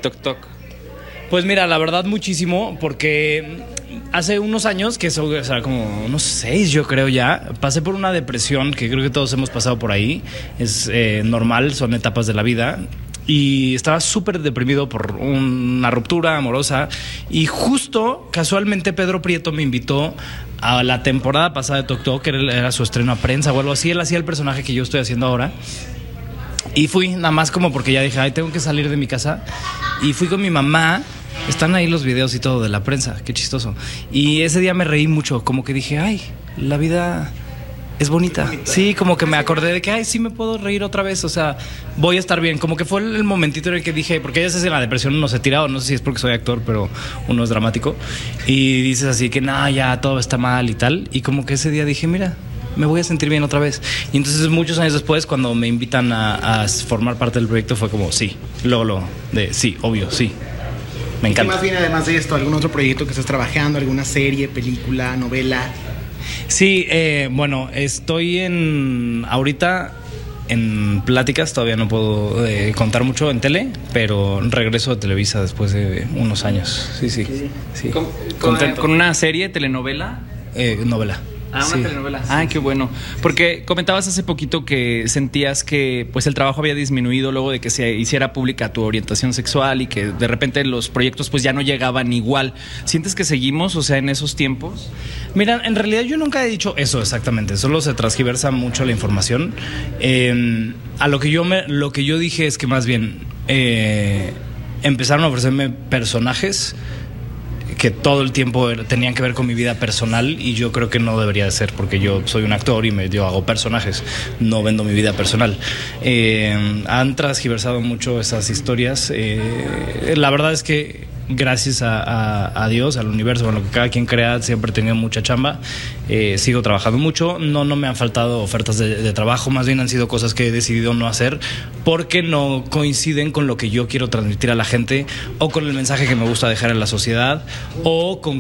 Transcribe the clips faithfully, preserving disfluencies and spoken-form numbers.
Toc Toc? Pues mira, la verdad muchísimo, porque hace unos años, que eso, o sea, como unos seis yo creo ya, pasé por una depresión que creo que todos hemos pasado por ahí. Es eh, normal, son etapas de la vida. Y estaba súper deprimido por una ruptura amorosa. Y justo, casualmente, Pedro Prieto me invitó a la temporada pasada de Toc Toc, que era, era su estreno a prensa o algo así. Él hacía el personaje que yo estoy haciendo ahora. Y fui nada más como porque ya dije, ay, tengo que salir de mi casa. Y fui con mi mamá. Están ahí los videos y todo de la prensa, qué chistoso. Y ese día me reí mucho, como que dije, ay, la vida es bonita. Sí, como que me acordé de que, ay, sí me puedo reír otra vez, o sea, voy a estar bien. Como que fue el momentito en el que dije, porque ya veces en la depresión uno se tira, o no sé si es porque soy actor, pero uno es dramático. Y dices así que, no, ya todo está mal y tal. Y como que ese día dije, mira, me voy a sentir bien otra vez. Y entonces muchos años después, cuando me invitan a, a formar parte del proyecto, fue como, sí, luego lo de, sí, obvio, sí. Me encanta. ¿Qué más viene además de esto? ¿Algún otro proyecto que estés trabajando? ¿Alguna serie, película, novela? Sí, eh, bueno, estoy en... Ahorita en pláticas, todavía no puedo eh, contar mucho en tele, pero regreso a Televisa después de unos años. Sí, sí. sí. ¿Con, con, ¿Con una serie, telenovela? Eh, novela. Ah, una sí. telenovela. Ah, qué bueno. Porque comentabas hace poquito que sentías que pues el trabajo había disminuido luego de que se hiciera pública tu orientación sexual y que de repente los proyectos pues ya no llegaban igual. ¿Sientes que seguimos, o sea, en esos tiempos? Mira, en realidad yo nunca he dicho eso exactamente. Solo se transgiversa mucho la información. Eh, a lo que yo me, lo que yo dije es que más bien eh, empezaron a ofrecerme personajes que todo el tiempo tenían que ver con mi vida personal, y yo creo que no debería de ser, porque yo soy un actor y me, yo hago personajes, no vendo mi vida personal. Eh, han transgiversado mucho esas historias. Eh, la verdad es que gracias a, a, a Dios, al universo, con lo que cada quien crea, siempre he tenido mucha chamba. Eh, sigo trabajando mucho. No, no me han faltado ofertas de, de trabajo, más bien han sido cosas que he decidido no hacer porque no coinciden con lo que yo quiero transmitir a la gente, o con el mensaje que me gusta dejar en la sociedad, o con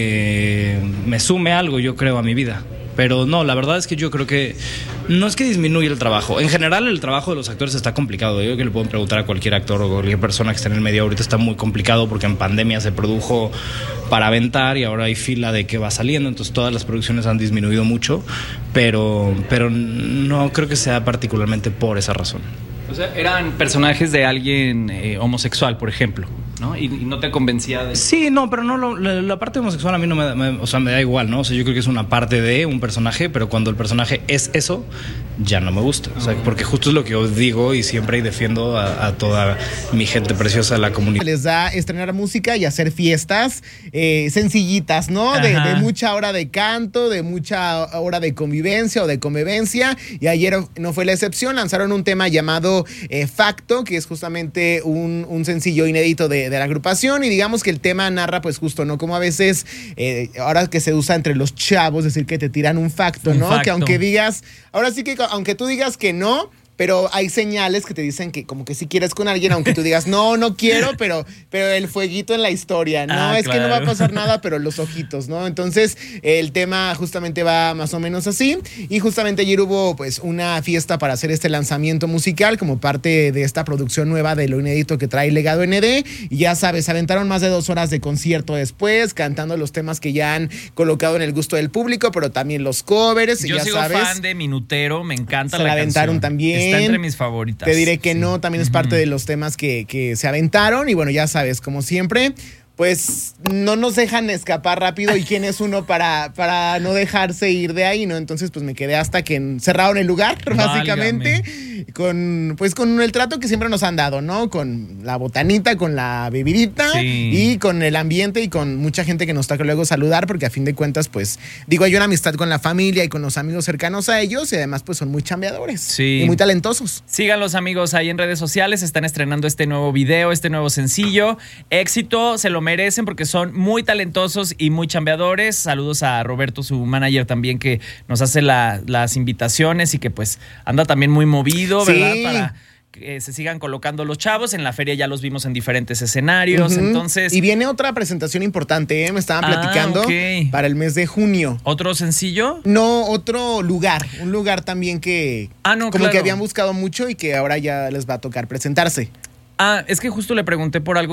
que me sume algo, yo creo, a mi vida. Pero no, la verdad es que yo creo que no es que disminuya el trabajo. En general, el trabajo de los actores está complicado. Yo creo que le pueden preguntar a cualquier actor o cualquier persona que esté en el medio ahorita, está muy complicado porque en pandemia se produjo para aventar y ahora hay fila de que va saliendo, entonces todas las producciones han disminuido mucho, pero, pero no creo que sea particularmente por esa razón. O sea, eran personajes de alguien eh, homosexual, por ejemplo, ¿no? Y, y no te convencía de... Sí, no, pero no, lo, la, la parte homosexual a mí no me, me, o sea, me da igual, ¿no? O sea, yo creo que es una parte de un personaje, pero cuando el personaje es eso, ya no me gusta. O sea, porque justo es lo que os digo y siempre defiendo a, a toda mi gente preciosa de la comunidad. Les da estrenar música y hacer fiestas eh, sencillitas, ¿no? De, de mucha hora de canto, de mucha hora de convivencia o de convivencia, y ayer no fue la excepción. Lanzaron un tema llamado eh, Facto, que es justamente un, un sencillo inédito de, de la agrupación, y digamos que el tema narra pues justo, ¿no? Como a veces, eh, ahora que se usa entre los chavos, decir que te tiran un facto, un ¿no? Facto. Que aunque digas, ahora sí que aunque tú digas que no, pero hay señales que te dicen que como que si quieres con alguien, aunque tú digas, no, no quiero, pero, pero el fueguito en la historia, ¿no? Ah, es claro. Que no va a pasar nada, pero los ojitos, ¿no? Entonces, el tema justamente va más o menos así, y justamente ayer hubo pues una fiesta para hacer este lanzamiento musical como parte de esta producción nueva de lo inédito que trae Legado N D, y ya sabes, aventaron más de dos horas de concierto después, cantando los temas que ya han colocado en el gusto del público, pero también los covers. Yo ya sigo sabes, fan de Minutero, me encanta se la, la aventaron canción. También. Está entre mis favoritas. Te diré que sí. no, también es parte uh-huh. de los temas que, que se aventaron. Y bueno, ya sabes, como siempre, pues no nos dejan escapar rápido. ¿Y quién es uno para, para no dejarse ir de ahí, no? Entonces, pues me quedé hasta que cerraron el lugar, básicamente. Válgame. Con, pues con el trato que siempre nos han dado, ¿no? Con la botanita, con la bebidita, sí. Y con el ambiente y con mucha gente que nos toca luego saludar, porque a fin de cuentas, pues, digo, hay una amistad con la familia y con los amigos cercanos a ellos, y además, pues, son muy chambeadores. Sí. Y muy talentosos. Sigan los amigos ahí en redes sociales, están estrenando este nuevo video, este nuevo sencillo. Éxito, se lo merecen porque son muy talentosos y muy chambeadores. Saludos a Roberto, su manager también, que nos hace la, las invitaciones y que pues anda también muy movido, ¿verdad? Sí. Para que se sigan colocando los chavos. En la feria ya los vimos en diferentes escenarios, uh-huh. Entonces... Y viene otra presentación importante, ¿eh? Me estaban ah, platicando okay. Para el mes de junio. ¿Otro sencillo? No, otro lugar, un lugar también que... Ah, no, como claro. que habían buscado mucho y que ahora ya les va a tocar presentarse. Ah, es que justo le pregunté por algo